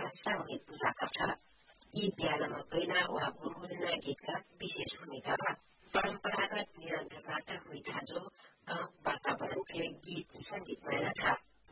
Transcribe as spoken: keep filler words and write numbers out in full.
श्रावणी पूजाका छ यी बिहानमा गैना वा गुनगुनिना गीतका विशेष भूमिका बा परम्परागत निरन्तरबाट हुइदाजो गाउँ वातावरण के गीत संगीत मैना था